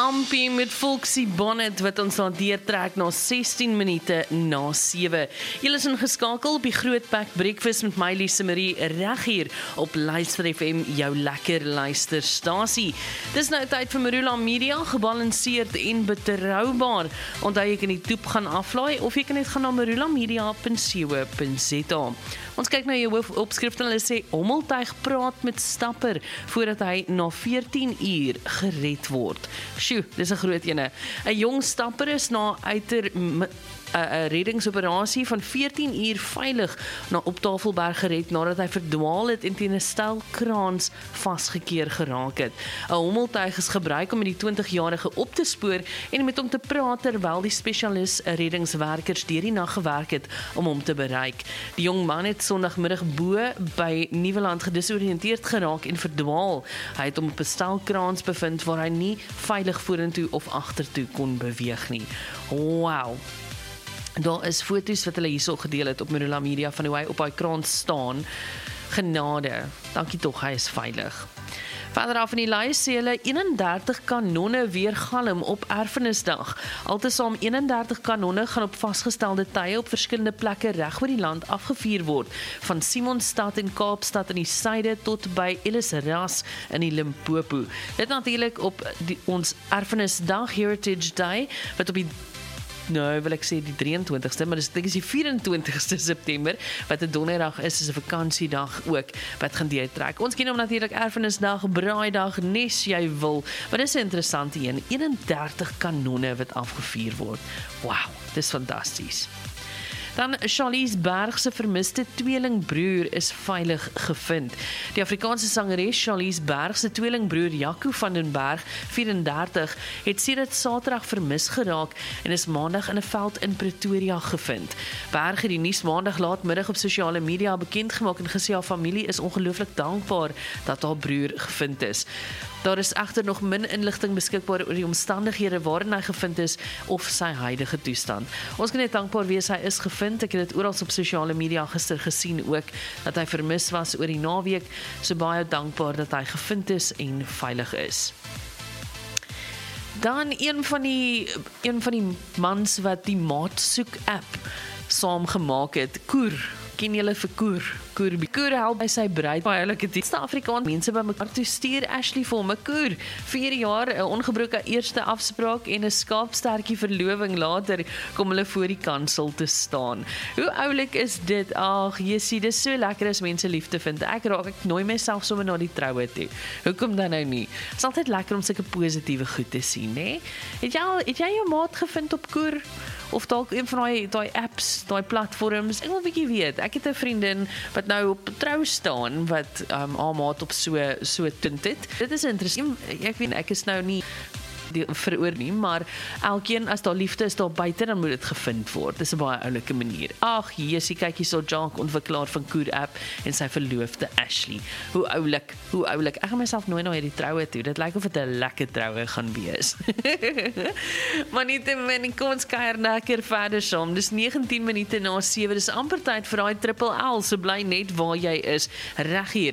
Ampie met Volksie Bonnet wat ons aan deurtrek na 16 minute na 7. Julle is ingeskakel op die Groot Pack Breakfast met my Lise Marie reg hier op Luister FM, jou lekker luisterstasie. Dis nou tyd vir Marula Media, gebalanseerd en betroubaar. Onthou jy kan die toep gaan aflaai of jy kan net gaan na marulamedia.co.za. Ons kyk na jou hoofopskrifte en hulle sê Hommeltuig praat met stapper voordat hy na 14 uur gered word. Sjoe, dis 'n groot ene. 'n Jong stapper is na 'n reddingsoperasie van 14 uur veilig na op Tafelberg gered nadat hy verdwaal het en teen 'n stel kraans vasgekeer geraak het. 'n Hommeltuig is gebruik om met die 20-jarige op te spoor en met hom te praat terwyl die spesialis reddingswerkers deur die nag gewerk het om hom te bereik. Die jong man het Sondagmiddag bo by Nieuweland gedisoriënteerd geraak en verdwaal. Hy het hom op 'n stelkraans bevind waar hy nie veilig vorentoe of agtertoe kon beweeg nie. Wow. Daar is foto's wat hulle hierso gedeel het op Marula Media van hoe hy op hy kraans staan. Genade. Dankie tog, hy is veilig. Verder af in die lys sê hulle 31 kanonne weer galm op Erfenisdag. Altesaam 31 kanonne gaan op vasgestelde tye op verskillende plekke reg oor die land afgevuur word, van Simonstad en Kaapstad in die suide tot by Ellisras in die Limpopo. Dit natuurlik op ons Erfenisdag, Heritage Day, wat op die wil ek sê die 23ste, maar dit is die 24ste September, wat 'n donderdag is 'n vakansiedag ook, wat gaan deurtrek. Ons ken hom natuurlik Erfenisdag, Braaidag, nes jy wil, maar dis 'n interessante een, 31 kanonne wat afgevuur word. Wow, dis fantasties. Dan Charlize Berg se vermiste tweelingbroer is veilig gevind. Die Afrikaanse sangeres Charlize Berg se tweelingbroer Jaco van den Berg, 34, het sedert Saterdag vermis geraak en is Maandag in 'n veld in Pretoria gevind. Berg het die nuus Maandag laatmiddag op sosiale media bekend gemaak en gesê haar familie is ongelooflik dankbaar dat haar broer gevind is. Daar is egter nog min inligting beskikbaar oor die omstandighede waarin hy gevind is of sy huidige toestand. Ons kan net dankbaar wees hy is gevind. Ek het dit oral op sosiale media gister gesien ook, dat hy vermis was oor die naweek. So baie dankbaar dat hy gevind is en veilig is. Dan een van die mans wat die Maatsoek app saam gemaak het, Koer. Ken julle vir Koer? Koer help by sy bruid. Baie oulike dienste Afrikaans mense by mekaar toe stuur Ashley vir hom 'n Koer. 4 jaar, 'n ongebroke eerste afspraak en 'n skaapstertjie verloving later kom hulle voor die kansel te staan. Hoe oulik is dit? Ag, Jessie, dis so lekker as mense liefde vind. Ek nooi myself sommer na die troue toe. Hoekom dan nou nie? Dit is altyd lekker om sulke positiewe goed te sien, hè? Het jy jou maat gevind op Koer? Of dalk een van daai apps, daai platforms? Ek wil 'n bietjie weet. Ek het 'n vriendin wat nou op trou staan, wat haar maat op so tint het. Dit is interessant. Ek is nou nie veroor nie, maar elkeen as daar liefde is daar buite, dan moet dit gevind word. Dis 'n baie oulike manier. Ag, Jessie, kyk hierso, Jack, ontwikkelaar van Koer app en sy verloofde Ashley. Hoe oulik. Ek gaan myself nooit na hierdie troue toe. Dit lyk of dit 'n lekker troue gaan wees. Maar nietemin, kom ons kuier lekker verder saam. Dis 19 minute na 7. Dis amper tyd vir daai triple L. So bly net waar jy is, reg hier